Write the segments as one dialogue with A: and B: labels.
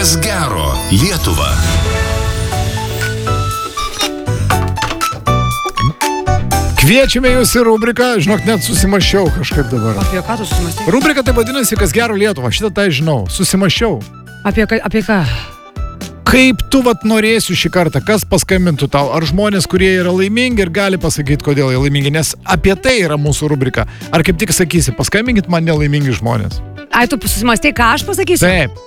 A: Kas gero Lietuva.
B: Kviečiame jūs į rubriką, žinok, net susimašiau kažkaip dabar.
C: Apie ką tu susimąstei?
B: Rubrika tai vadinasi, kas gero Lietuva, šitą tai žinau, susimašiau.
C: Apie ką?
B: Kaip tu norėsiu šį kartą, kas paskambintų tau, ar žmonės, kurie yra laimingi ir gali pasakyti, kodėl jie laimingi, nes apie tai yra mūsų rubrika. Ar kaip tik sakysi, paskambinkit man nelaimingi žmonės.
C: Ai, tu susimąstei, ką aš pasakysiu?
B: Taip.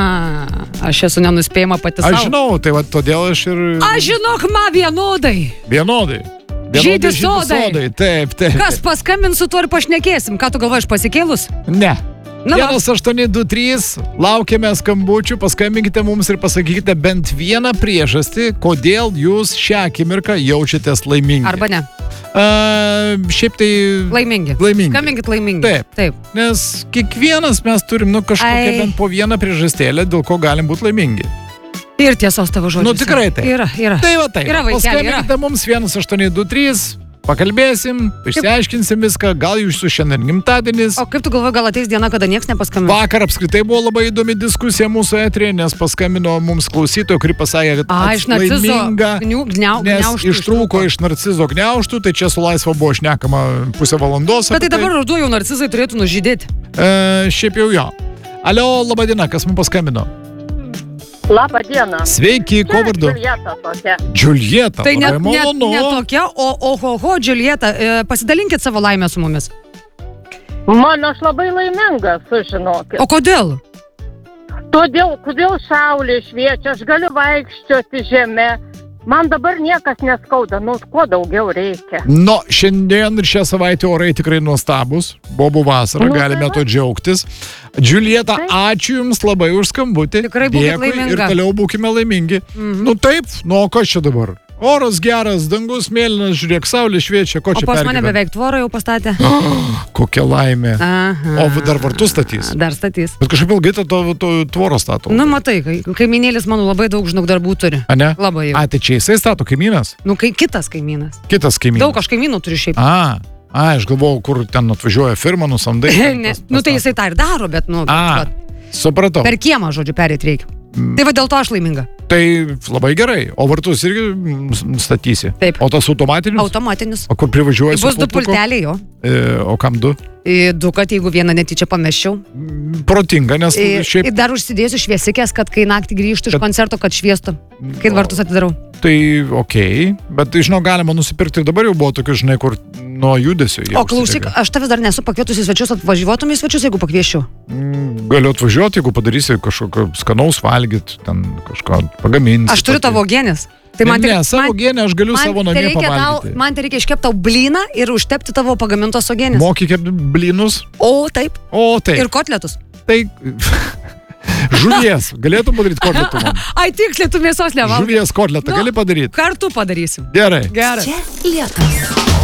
C: Aš esu nenuspėjama pati savo.
B: Aš žinau, tai todėl aš ir...
C: Aš žinok, vienodai.
B: Vienodai.
C: Žydi sodai.
B: Taip.
C: Kas paskambins, su tuo ir pašnekėsim. Ką tu galvoji, aš pasikėlus?
B: Ne.
C: Na,
B: 1823, laukiame skambučių, paskambinkite mums ir pasakykite bent vieną priežastį, kodėl jūs šią akimirką jaučiatės laimingi.
C: Arba ne.
B: Šiaip tai...
C: Laimingi. Skambinkit laimingi.
B: Taip. Nes kiekvienas mes turim kažkokią bent po vieną priežastėlę, dėl ko galim būti laimingi.
C: Ir tiesos tavo žodžiuose.
B: Tikrai taip.
C: Yra.
B: Tai va taip.
C: Yra vaikeli, yra.
B: Paskambinkite mums 1823, pakalbėsim, išsiaiškinsim viską, gal jūsų šiandien gimtadienis.
C: O kaip tu galvoji, gal ateis diena, kada nieks nepaskambino?
B: Vakar apskritai buvo labai įdomi diskusija mūsų eteryje, nes paskambino mums klausytojo, kuri pasakė, kad laiminga, nes ištrūko iš narcizo gniaužtų, tai čia su laisva buvo šnekama pusę valandos.
C: Bet tai dabar ruduo jau narcizai turėtų nužydėti.
B: Šiaip jau jo. Alio, laba diena, kas mums paskambino?
D: Labą dieną.
B: Sveiki, ko vardu?
D: Džiuljeta tokia.
B: Džiuljeta,
C: tai
B: labai malonu.
C: Ne tokia, o Džiuljeta, pasidalinkit savo laimę su mumis.
D: Aš labai laimingas, sužinokit.
C: O kodėl?
D: Kodėl saulė šviečia, aš galiu vaikščioti žemę. Man dabar niekas neskauda, ko daugiau reikia.
B: Šiandien ir šią savaitę orai tikrai nuostabus. Bobų vasara, galime to džiaugtis. Džiuljeta, ačiū Jums labai už skambutį.
C: Tikrai būkite laiminga.
B: Ir toliau būkime laimingi. Taip, o kas čia dabar? Oras geras, dangus mėlynas, žiūrėk, saulė šviečia, ko čia
C: pergyvent? O pas mane beveik tvorą jau pastatė.
B: Kokia laimė.
C: Aha.
B: O dar vartus statys?
C: Dar statys.
B: Bet kažkaip ilgai to tvoro stato.
C: Matai, kaimynėlis mano labai daug darbų turi.
B: A ne?
C: Labai jau.
B: Tai čia jisai stato kaimynas?
C: Kitas kaimynas.
B: Daug
C: aš kaimynų turiu šiaip.
B: Aš galvojau, kur ten atvažiuoja firma, nusamdai.
C: Tai jisai tą ir daro, bet
B: supratau.
C: Per kiemą, žodžiu, perėt reikia. Tai va dėl to aš laiminga.
B: Tai labai gerai. O vartus irgi statysi?
C: Taip.
B: O tas automatinis?
C: Automatinis.
B: O kur privažiuoja su
C: bus du pulteliai jo.
B: O kam du?
C: Du, kad jeigu vieną netyčia pamesčiau.
B: Protinga, nes šiaip...
C: Dar užsidėsiu šviesikės, kad kai naktį grįžtų iš koncerto, kad šviestų. Kai vartus atidarau.
B: Tai okei, bet žinau, galima nusipirkti ir dabar jau buvo tokių, žinai, kur nuo judesio.
C: O klausyk, aš tavęs dar nesu pakvietusi svečius, atvažiuotum į svečius, jeigu pakvieščiau?
B: Galiu atvažiuoti, jeigu padarysi kažkokio skanaus valgyt, ten kažką pagaminti.
C: Aš turiu tavo uogienės.
B: Tai savo uogienę aš galiu savo namie pavalgyti.
C: Man tai reikia iškepti tau blyną ir užtepti tavo pagamintos uogienės.
B: Moki kepti blynus?
C: O, taip. Ir kotletus.
B: Tai... Žuvies, galėtum padaryti kotletų man?
C: Ai, tiksliai, tu mėsos nevalgai.
B: Žuvies kotletą gali padaryti?
C: Kartu padarysim.
B: Gerai.
C: Čia Lietuva.